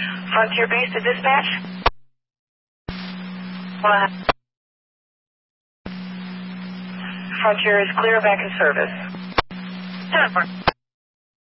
Frontier base to dispatch. Frontier is clear, back in service. 10-4.